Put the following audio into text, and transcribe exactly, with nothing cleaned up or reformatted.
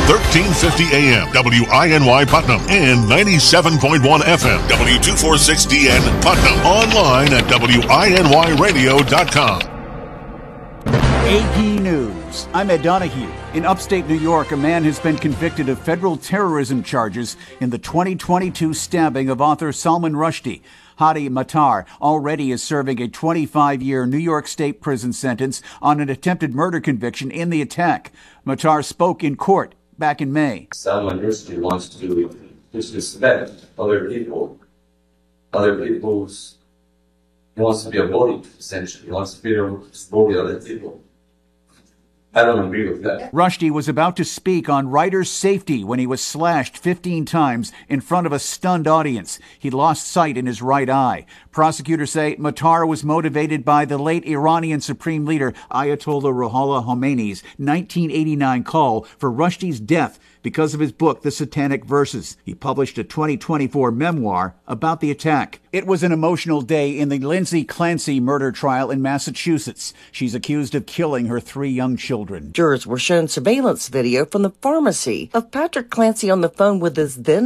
thirteen fifty A M, W I N Y Putnam, and ninety-seven point one F M, W two forty-six D N Putnam. Online at W I N Y radio dot com. A P News. I'm Ed Donahue. In upstate New York, a man has been convicted of federal terrorism charges in the twenty twenty-two stabbing of author Salman Rushdie. Hadi Matar already is serving a twenty-five-year New York State prison sentence on an attempted murder conviction in the attack. Matar spoke in court back in May. Salman Rushdie wants to disrespect other people, other people's. He wants to be a bully, essentially. He wants to be able to bully other people. I don't agree with that. Rushdie was about to speak on writer's safety when he was slashed fifteen times in front of a stunned audience. He lost sight in his right eye. Prosecutors say Matar was motivated by the late Iranian Supreme Leader Ayatollah Ruhollah Khomeini's nineteen eighty-nine call for Rushdie's death because of his book, The Satanic Verses. He published a twenty twenty-four memoir about the attack. It was an emotional day in the Lindsay Clancy murder trial in Massachusetts. She's accused of killing her three young children. Jurors were shown surveillance video from the pharmacy of Patrick Clancy on the phone with his then